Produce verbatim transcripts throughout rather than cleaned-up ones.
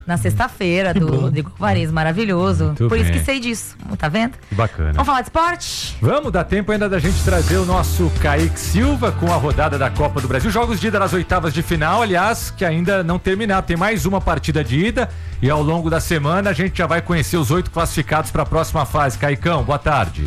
Na sexta-feira, do Rodrigo Guares, maravilhoso. Muito Por isso bem. que sei disso, tá vendo? Que bacana. Vamos falar de esporte? Vamos, dá tempo ainda da gente trazer o nosso Kaique Silva com a rodada da Copa do Brasil. Jogos de ida nas oitavas de final, aliás, que ainda não terminaram. Tem mais uma partida de ida e ao longo da semana a gente já vai conhecer os oito classificados para a próxima fase. Caicão, boa tarde.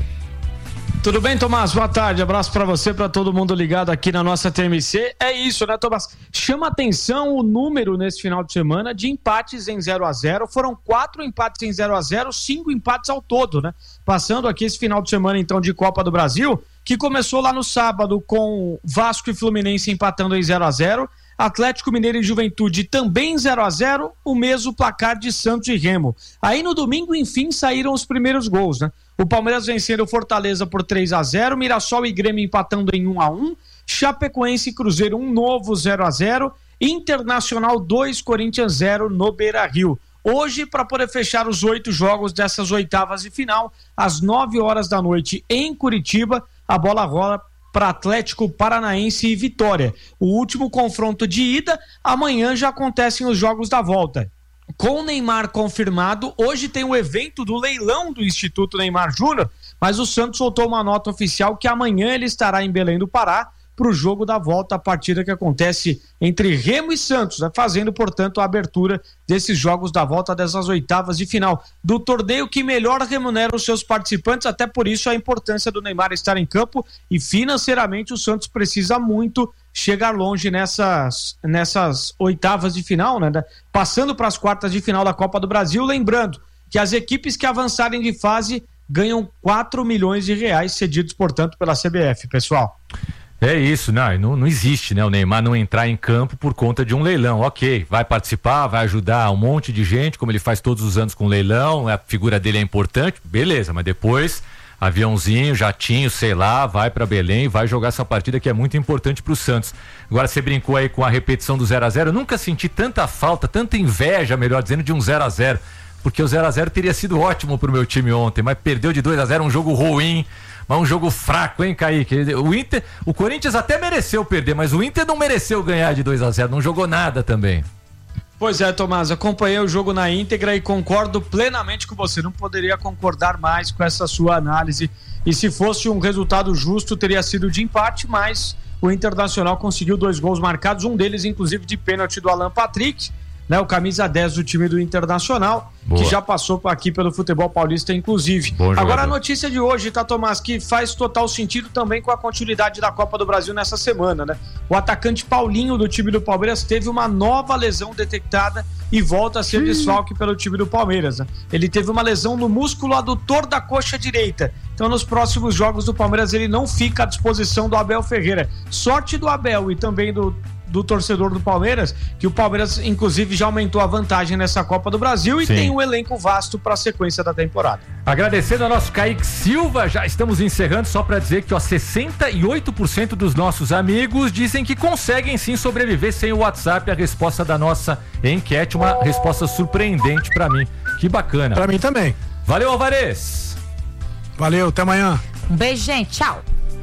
Tudo bem, Tomás? Boa tarde, abraço pra você, pra todo mundo ligado aqui na nossa T M C. É isso, né, Tomás? Chama atenção o número nesse final de semana de empates em zero a zero. Foram quatro empates em zero a zero, cinco empates ao todo, né? Passando aqui esse final de semana, então, de Copa do Brasil, que começou lá no sábado com Vasco e Fluminense empatando em zero a zero. Atlético Mineiro e Juventude também em zero a zero, o mesmo placar de Santos e Remo. Aí no domingo, enfim, saíram os primeiros gols, né? O Palmeiras vencendo o Fortaleza por três a zero, Mirassol e Grêmio empatando em um a um, Chapecoense e Cruzeiro um novo zero a zero, Internacional dois, Corinthians zero no Beira-Rio. Hoje, para poder fechar os oito jogos dessas oitavas de final, às nove horas da noite em Curitiba, a bola rola para Atlético Paranaense e Vitória. O último confronto de ida, amanhã já acontecem os jogos da volta. Com o Neymar confirmado, hoje tem o evento do leilão do Instituto Neymar Júnior, mas o Santos soltou uma nota oficial que amanhã ele estará em Belém do Pará para o jogo da volta, a partida que acontece entre Remo e Santos, né, fazendo, portanto, a abertura desses jogos da volta dessas oitavas de final do torneio que melhor remunera os seus participantes, até por isso a importância do Neymar estar em campo, e financeiramente o Santos precisa muito chegar longe nessas, nessas oitavas de final, né, passando para as quartas de final da Copa do Brasil, lembrando que as equipes que avançarem de fase ganham quatro milhões de reais cedidos, portanto, pela C B F, pessoal. É isso, não, não, não existe, né, o Neymar não entrar em campo por conta de um leilão. Ok, vai participar, vai ajudar um monte de gente, como ele faz todos os anos com leilão, a figura dele é importante, beleza, mas depois aviãozinho, jatinho, sei lá, vai pra Belém, vai jogar essa partida que é muito importante pro Santos. Agora você brincou aí com a repetição do zero a zero, eu nunca senti tanta falta, tanta inveja, melhor dizendo, de um zero a zero, porque o zero a zero teria sido ótimo pro meu time ontem, mas perdeu de dois a zero, um jogo ruim. Mas um jogo fraco, hein, Kaique? O Inter, o Corinthians até mereceu perder, mas o Inter não mereceu ganhar de dois a zero, não jogou nada também. Pois é, Tomás, acompanhei o jogo na íntegra e concordo plenamente com você, não poderia concordar mais com essa sua análise, e se fosse um resultado justo teria sido de empate, mas o Internacional conseguiu dois gols marcados, um deles inclusive de pênalti do Alan Patrick, né, o camisa dez do time do Internacional. Boa. Que já passou aqui pelo futebol paulista, inclusive. Agora a notícia de hoje, tá, Tomás, que faz total sentido também com a continuidade da Copa do Brasil nessa semana, né? O atacante Paulinho do time do Palmeiras teve uma nova lesão detectada e volta a ser hum. desfalque pelo time do Palmeiras, né? Ele teve uma lesão no músculo adutor da coxa direita. Então nos próximos jogos do Palmeiras ele não fica à disposição do Abel Ferreira. Sorte do Abel e também do do torcedor do Palmeiras, que o Palmeiras inclusive já aumentou a vantagem nessa Copa do Brasil e Sim. tem um elenco vasto para a sequência da temporada. Agradecendo ao nosso Kaique Silva, já estamos encerrando, só para dizer que ó, sessenta e oito por cento dos nossos amigos dizem que conseguem sim sobreviver sem o WhatsApp. A resposta da nossa enquete, uma resposta surpreendente para mim. Que bacana. Para mim também. Valeu, Alvarez. Valeu, até amanhã. Um beijo, gente, tchau.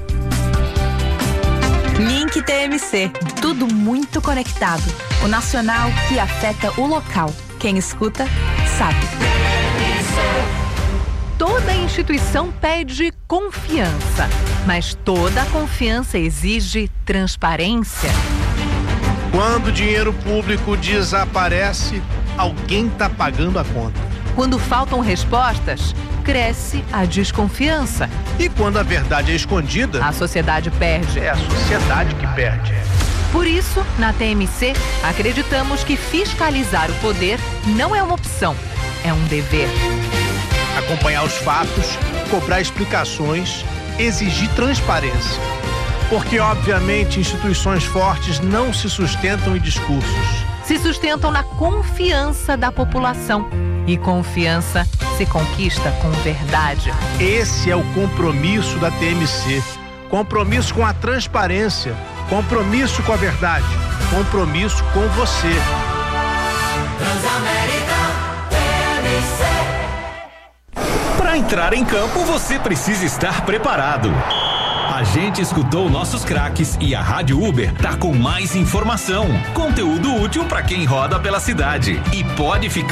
Link T M C, tudo muito conectado. O nacional que afeta o local. Quem escuta, sabe. Toda instituição pede confiança, mas toda confiança exige transparência. Quando o dinheiro público desaparece, alguém está pagando a conta. Quando faltam respostas, cresce a desconfiança. E quando a verdade é escondida, a sociedade perde. É a sociedade que perde. Por isso, na T M C, acreditamos que fiscalizar o poder não é uma opção, é um dever. Acompanhar os fatos, cobrar explicações, exigir transparência. Porque, obviamente, instituições fortes não se sustentam em discursos. Se sustentam na confiança da população. E confiança se conquista com verdade. Esse é o compromisso da T M C. Compromisso com a transparência. Compromisso com a verdade. Compromisso com você. Transamérica T M C. Para entrar em campo, você precisa estar preparado. A gente escutou nossos craques e a Rádio Uber tá com mais informação, conteúdo útil para quem roda pela cidade e pode ficar